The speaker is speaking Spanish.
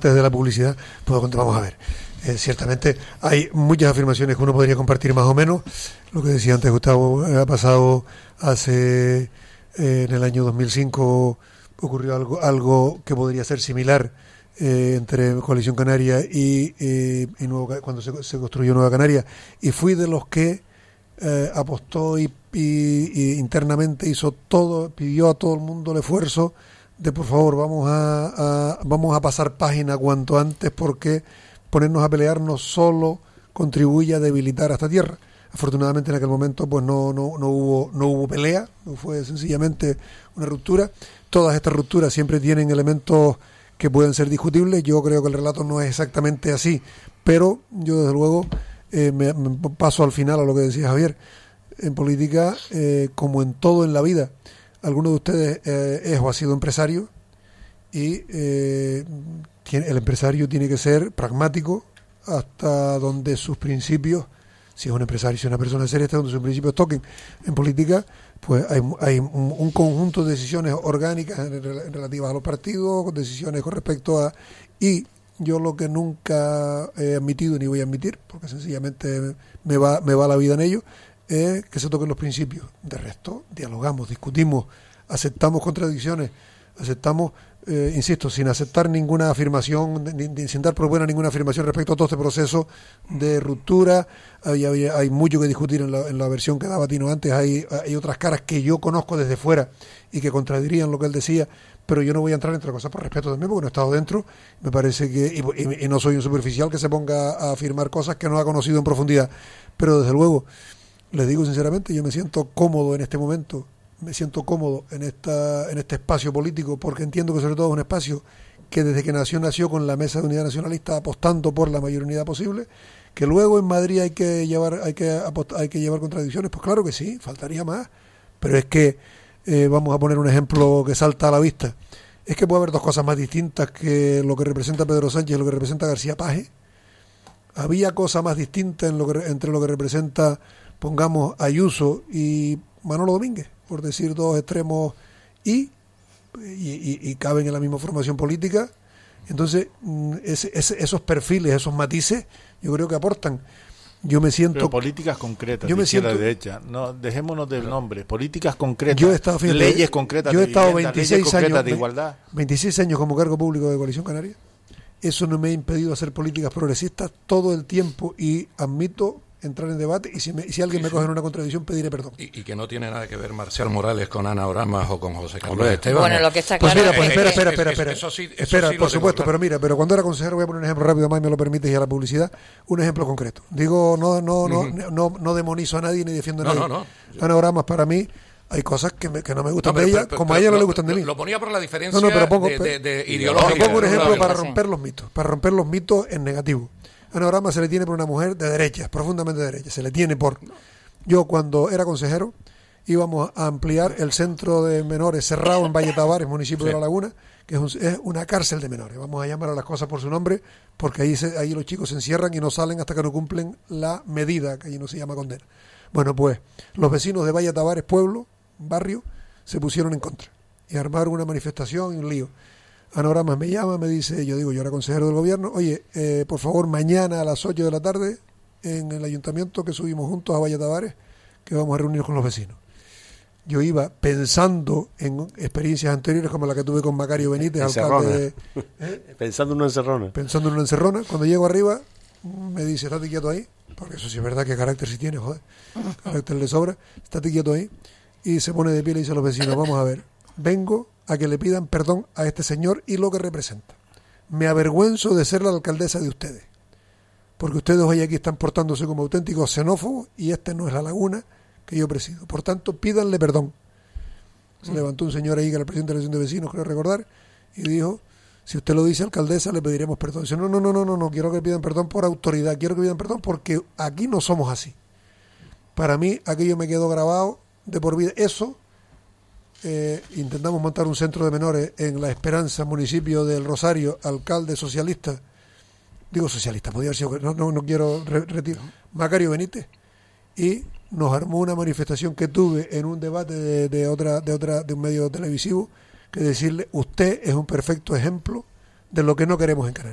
antes de la publicidad, pues vamos a ver. Ciertamente hay muchas afirmaciones que uno podría compartir más o menos. Lo que decía antes Gustavo, ha pasado en el año 2005 ocurrió algo que podría ser similar entre Coalición Canaria y cuando se construyó Nueva Canaria, y fui de los que apostó y internamente hizo todo, pidió a todo el mundo el esfuerzo de por favor vamos a pasar página cuanto antes, porque ponernos a pelearnos solo contribuye a debilitar a esta tierra. Afortunadamente en aquel momento pues no hubo pelea, fue sencillamente una ruptura. Todas estas rupturas siempre tienen elementos que pueden ser discutibles. Yo creo que el relato no es exactamente así, pero yo desde luego me paso al final a lo que decía Javier. En política, como en todo en la vida, alguno de ustedes es o ha sido empresario, y el empresario tiene que ser pragmático hasta donde sus principios, si es un empresario, si es una persona seria, hasta donde sus principios toquen. En política pues hay un conjunto de decisiones orgánicas relativas a los partidos, decisiones con respecto a... Y yo lo que nunca he admitido ni voy a admitir, porque sencillamente me va la vida en ello, es que se toquen los principios. De resto, dialogamos, discutimos, aceptamos contradicciones, aceptamos, insisto, sin aceptar ninguna afirmación, sin dar por buena ninguna afirmación respecto a todo este proceso de ruptura. Hay mucho que discutir en la versión que daba Tino antes. Hay otras caras que yo conozco desde fuera y que contradirían lo que él decía, pero yo no voy a entrar entre cosas por respeto también, porque no he estado dentro. Me parece que, y no soy un superficial que se ponga a afirmar cosas que no ha conocido en profundidad, pero desde luego, les digo sinceramente, yo me siento cómodo en este momento, me siento cómodo en este espacio político, porque entiendo que sobre todo es un espacio que desde que nació con la Mesa de Unidad Nacionalista apostando por la mayor unidad posible. Que luego en Madrid hay que llevar contradicciones, pues claro que sí, faltaría más, pero es que vamos a poner un ejemplo que salta a la vista. Es que puede haber dos cosas más distintas que lo que representa Pedro Sánchez y lo que representa García Paje. Había cosa más distinta entre lo que representa, pongamos, Ayuso y Manolo Domínguez, por decir dos extremos, y caben en la misma formación política. Entonces, esos perfiles, esos matices, yo creo que aportan. Yo me siento... Pero políticas concretas, yo me siento, de derecha. No, dejémonos del nombre. Políticas concretas, yo he estado, fíjate, leyes concretas yo he estado de 26 años, de igualdad. 26 años como cargo público de Coalición Canaria. Eso no me ha impedido hacer políticas progresistas todo el tiempo, y admito entrar en debate, y si alguien me coge en una contradicción, pediré perdón. Y que no tiene nada que ver Marcial Morales con Ana Oramas o con José Carlos Esteban. Bueno, lo que está pues claro mira, pues espera. Eso sí Por supuesto, pero mira, pero cuando era consejero, voy a poner un ejemplo rápido, más me lo permites, y a la publicidad, un ejemplo concreto. Digo, no demonizo a nadie ni defiendo a nadie. No. Ana Oramas, para mí, hay cosas que no me gustan de ella, como a ella no le gustan de mí. Lo ponía por la diferencia de ideológica. Pongo un ejemplo para romper los mitos en negativo. Ana Oramas se le tiene por una mujer de derecha, profundamente de derecha. Se le tiene por... Yo, cuando era consejero, íbamos a ampliar el centro de menores cerrado en Valle Tavares, municipio de La Laguna, que es una cárcel de menores. Vamos a llamar a las cosas por su nombre, porque ahí los chicos se encierran y no salen hasta que no cumplen la medida, que allí no se llama condena. Bueno, pues los vecinos de Valle Tavares, pueblo, barrio, se pusieron en contra y armaron una manifestación y un lío. Ana Oramas me llama, me dice, yo era consejero del gobierno, oye, por favor, mañana a las 8 de la tarde en el ayuntamiento, que subimos juntos a Valle Tavares, que vamos a reunirnos con los vecinos. Yo iba pensando en experiencias anteriores como la que tuve con Macario Benítez, alcalde de... Pensando en una encerrona. Cuando llego arriba, me dice, estate quieto ahí, porque eso sí es verdad que carácter sí tiene, joder, carácter le sobra, estate quieto ahí, y se pone de pie y le dice a los vecinos, vamos a ver, vengo a que le pidan perdón a este señor y lo que representa. Me avergüenzo de ser la alcaldesa de ustedes, porque ustedes hoy aquí están portándose como auténticos xenófobos, y esta no es la Laguna que yo presido. Por tanto, pídanle perdón. Se levantó un señor ahí, que era el presidente de la Asociación de Vecinos, creo recordar, y dijo, si usted lo dice, alcaldesa, le pediremos perdón. Dice, no, quiero que pidan perdón por autoridad, quiero que pidan perdón porque aquí no somos así. Para mí, aquello me quedó grabado de por vida. Eso... intentamos montar un centro de menores en La Esperanza, municipio del Rosario, alcalde socialista, podía haber sido, no quiero retirar, Macario Benítez, y nos armó una manifestación que tuve en un debate de un medio televisivo, que decirle, usted es un perfecto ejemplo de lo que no queremos en Canarias.